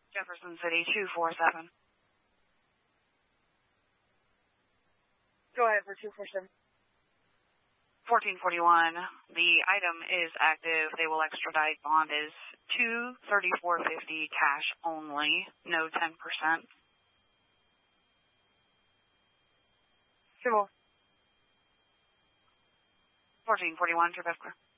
Jefferson City 247. Go ahead for 247. 1441. The item is active. They will extradite. Bond is $234.50 cash only. No 10%. Two more. 1441, Trip F clear.